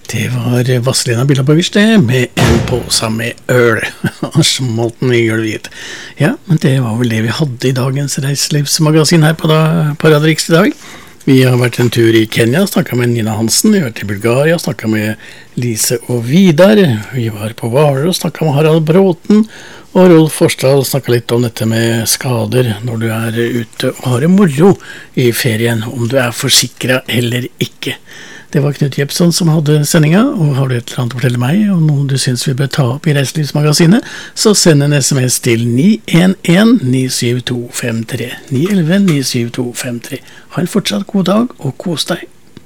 Det var Vazelina Bilabovic det, med en påse med øl. Smalt den i gulvet. Ja, men det var vel det vi hadde i dagens reiselivsmagasin her på Radio Riks i dag. Vi har vært en tur i Kenya, snakket med Nina Hansen. Vi har vært i Bulgaria, snakket med Lise og Vidar. Vi var på Hvaler og snakket med Harald Bråten. Og Rolf Forstad snakket litt om dette med skader når du er ute og har det moro i ferien, om du er forsikret eller ikke. Det var Knut Jepsson som hadde sendinga, og har du et eller annet å fortelle meg, og noe du synes vi bør ta opp i Reiselivsmagasinet, så send en SMS til 911-97253, 911-97253. Ha en fortsatt god dag, og kos deg.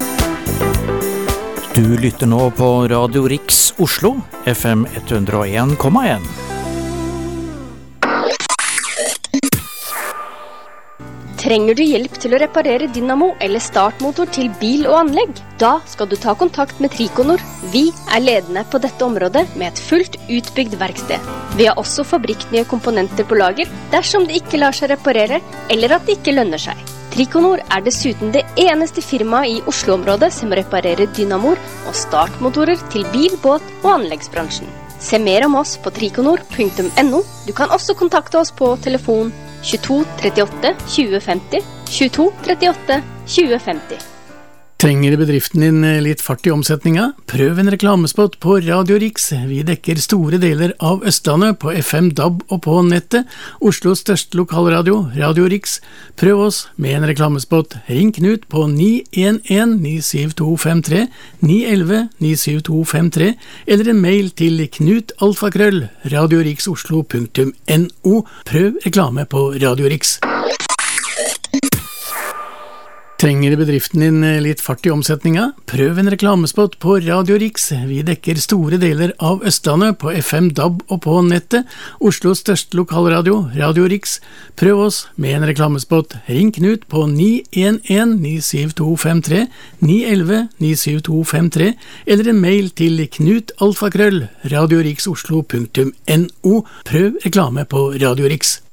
Du lytter nå på Radio Riks Oslo, FM 101,1. Trenger du hjelp til å reparere dynamo eller startmotor til bil og anlegg? Da skal du ta kontakt med Trikonor. Vi er ledende på dette området med et fullt utbygd verksted. Vi har også fabrikknye komponenter på lager dersom det ikke lar seg reparere eller at det ikke lønner seg. Trikonor er dessuten det eneste firmaet i Oslo-området som reparerer dynamoer og startmotorer til bil, båt og anleggsbransjen. Se mer om oss på trikonor.no. Du kan også kontakte oss på telefon 22 38 20 50, 22 38 20 50. Trenger bedriften din litt fart i omsetninga? Prøv en reklamespot på Radio Riks. Vi dekker store deler av Østlandet på FM, DAB og på nettet. Oslos største lokalradio, Radio Riks. Prøv oss med en reklamespot. Ring Knut på 911-97253, 911-97253, eller en mail til knutalfakrøll.radioriksoslo.no. Prøv reklame på Radio Riks. Trenger bedriften din litt fart i omsetninga? Prøv en reklamespot på Radio Riks. Vi dekker store deler av Østlandet på FM, DAB og på nettet. Oslos største lokalradio, Radio Riks. Prøv oss med en reklamespot. Ring Knut på 911-97253, 911-97253, eller en mail til knutalfakrøll.radioriksoslo.no. Prøv reklame på Radio Riks.